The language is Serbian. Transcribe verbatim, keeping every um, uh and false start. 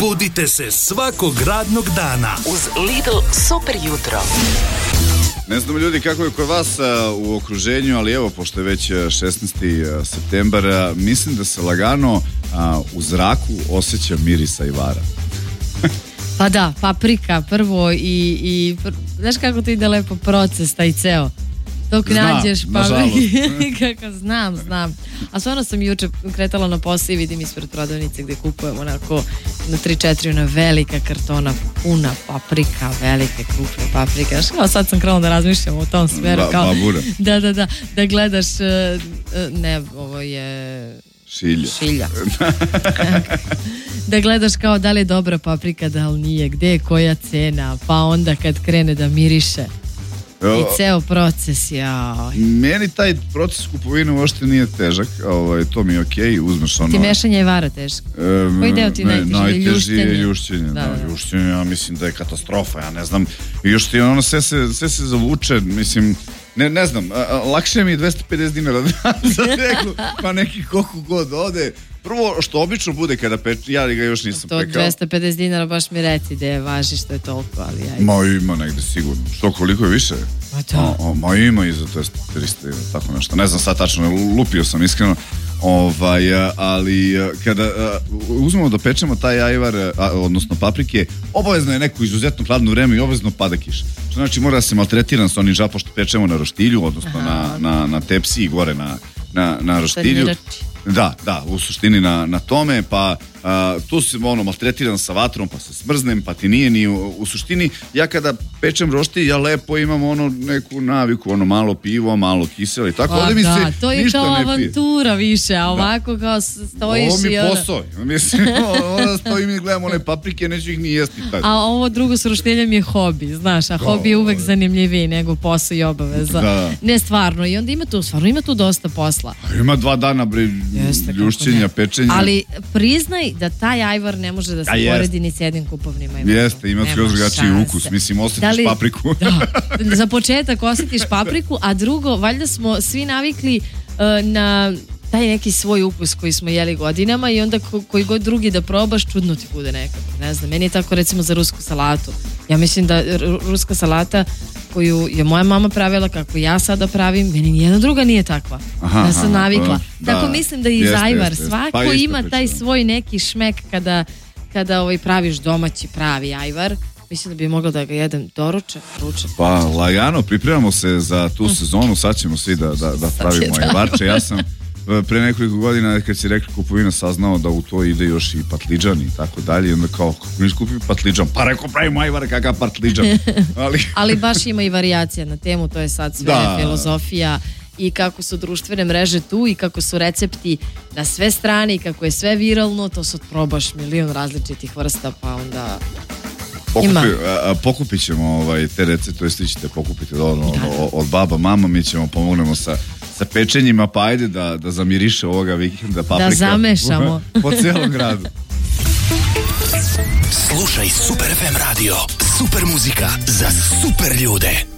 Budite se svakog radnog dana uz Lidl super jutro. Ne znam ljudi kako je kod vas a, u okruženju, ali evo, pošto je već šesnaesti septembar, a, mislim da se lagano a, u zraku osjeća miris ajvara. Pa da, paprika prvo i, i znaš kako to ide lepo proces taj ceo. Dok Znam, nađeš nažalost. kako znam, znam. A stvarno sam juče kretala na posao i vidim ispred prodavnice gde kupujemo onako na tri četiri ona velika kartona puna paprika, velike krupne paprike. Znaš kao sad sam krenula da razmišljam u tom smeru. Ba, kao, babura. Da, da, da, da gledaš, ne, ovo je... Šilja. Šilja. Da gledaš kao da li je dobra paprika, da li nije, gde je koja cena, pa onda kad krene da miriše. I ceo proces, jao. Meni taj proces kupovine uopšte nije težak, ovaj, to mi je okej, uzmeš ono... Ti mešanje je vara teško. E, Koji deo ti najteži? Najteži je ljuštenje, da, da, da. ljuštenje, ja mislim da je katastrofa, ja ne znam, i još ti ono sve se, sve se zavuče, mislim, ne, ne znam, a, a, lakše mi je dvesta pedeset dinara za teglu, pa neki koliko god ode. Prvo, što obično bude kada peč, ja ga još nisam to pekao. dvesta pedeset dinara baš mi reci da je važi što je toliko, ali ajde. Ma ima negde sigurno. Što, koliko je više? Ma to. O, o, ma ima i za dvesta, trista ili tako nešto. Ne znam sad tačno, lupio sam iskreno. Ovaj, ali kada uzmemo da pečemo taj ajvar, odnosno paprike, obavezno je neko izuzetno hladno vreme i obavezno pada kiša. Što znači mora da se maltretiran sa onim žapom što pečemo na roštilju, odnosno na, na, na tepsi i gore na, na, na roštilju. Da, da, u suštini na, na tome, pa a, tu se ono maltretiran sa vatrom, pa se smrznem, pa ti nije ni u, u suštini, ja kada pečem roštilj, ja lepo imam ono neku naviku, ono malo pivo, malo kiselo i tako, pa ovde mi da, se to je ništa kao ne pije. avantura više, a ovako kao stojiš ovo mi i ono... posao, mislim, onda stojim i gledam one paprike, neću ih ni jesti tako. A ovo drugo s roštiljem je hobi, znaš, a hobi je uvek zanimljiviji nego posao i obaveza. Da. Ne stvarno, i onda ima tu, stvarno ima tu dosta posla. Ima dva dana bre, ljušćenja, pečenja. Ali priznaj da taj ajvar ne može da se A poredi ni s jednim kupovnim ajvarom. Jeste, ima skroz drugačiji ukus, mislim, osjetiš da li, papriku. Da, za početak osjetiš papriku, a drugo, valjda smo svi navikli uh, na taj neki svoj ukus koji smo jeli godinama i onda ko, koji god drugi da probaš, čudno ti bude nekako. Ne znam, meni je tako recimo za rusku salatu. Ja mislim da r- ruska salata koju je moja mama pravila, kako ja sada pravim, meni nijedna druga nije takva. Aha, ja sam navikla. Da, tako mislim da i jeste, zajvar. jeste, Svako pa ima priča, taj da. svoj neki šmek kada, kada ovaj praviš domaći pravi ajvar. Mislim da bi mogla da ga jedem doručak, ručak. Pa lagano, pripremamo se za tu sezonu, sad ćemo svi da, da, da pravimo ajvarče. Ja sam pre nekoliko godina kad si rekli kupovina saznao da u to ide još i patliđan i tako dalje i onda kao kako mi skupi patliđan, pa rekao pravimo ajvar kakav patliđan. Ali... ali baš ima i varijacija na temu, to je sad sve da. Filozofija i kako su društvene mreže tu i kako su recepti na sve strane i kako je sve viralno, to su probaš milion različitih vrsta pa onda... Pokupi, a, pokupit ćemo ovaj, te recepte, to jest vi ćete pokupiti od, od, od baba, mama, mi ćemo pomognemo sa, sa pečenjima, pa ajde da, da zamiriše ovoga vikenda paprika. Da zamešamo. Po cijelom gradu. Slušaj Super ef em radio, super muzika za super ljude.